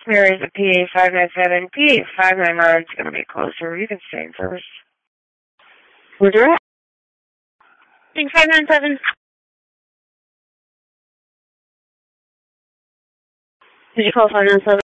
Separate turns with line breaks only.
There is a PA 597. PA 599 is going to be closer. You can stay in service.
Where's your at?
597.
Did you call 597?